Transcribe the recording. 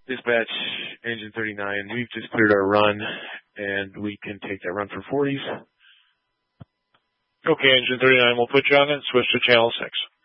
Dispatch, engine 39, we've just cleared our run, and we can take that run for 40s. Okay, engine 39, we'll put you on and switch to channel 6.